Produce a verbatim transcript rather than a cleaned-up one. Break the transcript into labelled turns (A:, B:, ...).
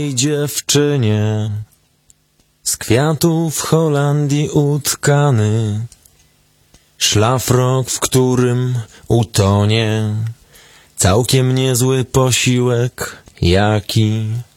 A: dziewczynie, z kwiatów Holandii utkany, szlafrok, w którym utonie całkiem niezły posiłek, jaki